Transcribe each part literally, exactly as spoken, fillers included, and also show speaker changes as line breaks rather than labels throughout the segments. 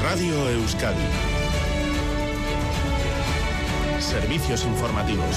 Radio Euskadi. Servicios informativos.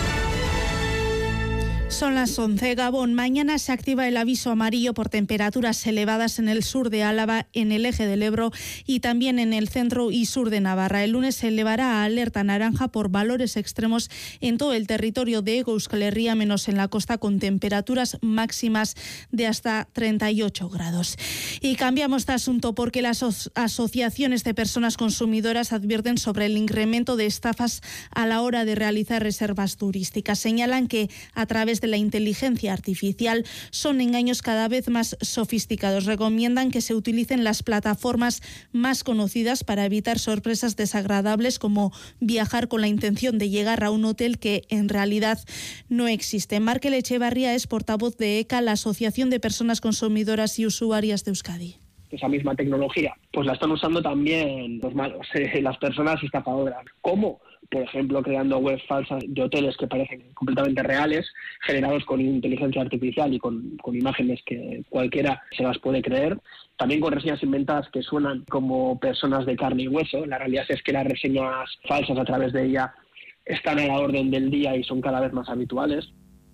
Son las once. Gabón. Mañana se activa el aviso amarillo por temperaturas elevadas en el sur de Álava, en el eje del Ebro y también en el centro y sur de Navarra. El lunes se elevará a alerta naranja por valores extremos en todo el territorio de Hego Euskal Herria, menos en la costa, con temperaturas máximas de hasta treinta y ocho grados. Y cambiamos de asunto porque las asociaciones de personas consumidoras advierten sobre el incremento de estafas a la hora de realizar reservas turísticas. Señalan que a través de la inteligencia artificial son engaños cada vez más sofisticados. Recomiendan que se utilicen las plataformas más conocidas para evitar sorpresas desagradables, como viajar con la intención de llegar a un hotel que en realidad no existe. Markel Echevarría es portavoz de E C A, la Asociación de Personas Consumidoras y Usuarias de Euskadi.
Esa misma tecnología pues la están usando también los malos, eh, las personas estafadoras. ¿Cómo? Por ejemplo, creando webs falsas de hoteles que parecen completamente reales, generados con inteligencia artificial y con, con imágenes que cualquiera se las puede creer. También con reseñas inventadas que suenan como personas de carne y hueso. La realidad es que las reseñas falsas a través de ella están a la orden del día y son cada vez más habituales.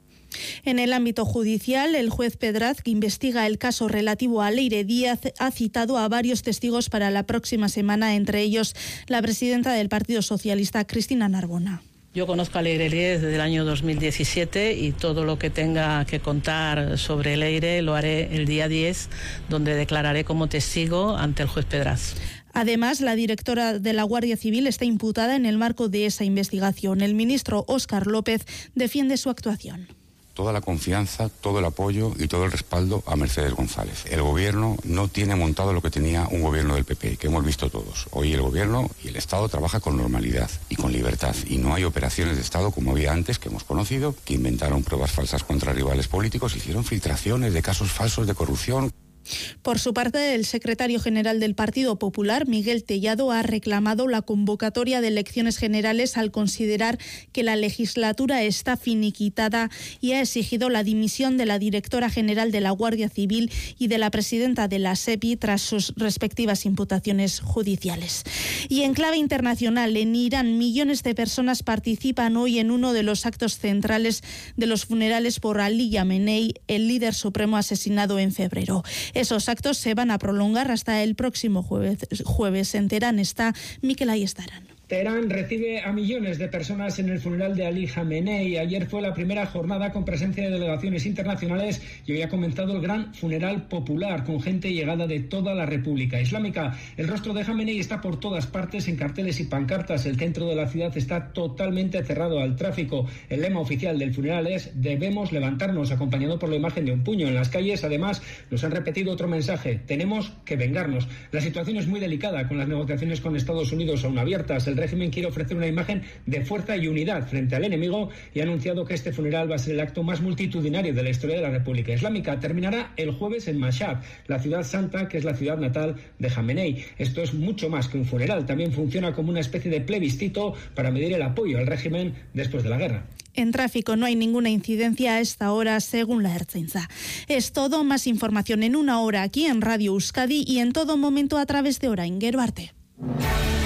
En el ámbito judicial, el juez Pedraz, que investiga el caso relativo a Leire Díaz, ha citado a varios testigos para la próxima semana, entre ellos la presidenta del Partido Socialista, Cristina Narbona.
Yo conozco a Leire Díaz desde el año dos mil diecisiete y todo lo que tenga que contar sobre Leire lo haré el día diez, donde declararé como testigo ante el juez Pedraz.
Además, la directora de la Guardia Civil está imputada en el marco de esa investigación. El ministro Óscar López defiende su actuación.
Toda la confianza, todo el apoyo y todo el respaldo a Mercedes González. El gobierno no tiene montado lo que tenía un gobierno del P P, que hemos visto todos. Hoy el gobierno y el Estado trabaja con normalidad y con libertad. Y no hay operaciones de Estado como había antes, que hemos conocido, que inventaron pruebas falsas contra rivales políticos, hicieron filtraciones de casos falsos de corrupción.
Por su parte, el secretario general del Partido Popular, Miguel Tellado, ha reclamado la convocatoria de elecciones generales al considerar que la legislatura está finiquitada y ha exigido la dimisión de la directora general de la Guardia Civil y de la presidenta de la SEPI tras sus respectivas imputaciones judiciales. Y en clave internacional, en Irán, millones de personas participan hoy en uno de los actos centrales de los funerales por Ali Khamenei, el líder supremo asesinado en febrero. Esos actos se van a prolongar hasta el próximo jueves. jueves. En Teherán está Mikel Ayestaran.
Teherán recibe a millones de personas en el funeral de Ali Khamenei. Ayer fue la primera jornada con presencia de delegaciones internacionales y hoy ha comenzado el gran funeral popular con gente llegada de toda la República Islámica. El rostro de Khamenei está por todas partes en carteles y pancartas. El centro de la ciudad está totalmente cerrado al tráfico. El lema oficial del funeral es "Debemos levantarnos", acompañado por la imagen de un puño. En las calles, además, nos han repetido otro mensaje: "Tenemos que vengarnos". La situación es muy delicada, con las negociaciones con Estados Unidos aún abiertas. El régimen quiere ofrecer una imagen de fuerza y unidad frente al enemigo y ha anunciado que este funeral va a ser el acto más multitudinario de la historia de la República Islámica. Terminará el jueves en Mashhad, la ciudad santa que es la ciudad natal de Khamenei. Esto es mucho más que un funeral, también funciona como una especie de plebiscito para medir el apoyo al régimen después de la guerra.
En tráfico no hay ninguna incidencia a esta hora, según la Ertzaintza. Es todo. Más información en una hora aquí en Radio Euskadi y en todo momento a través de Orain. Gero arte.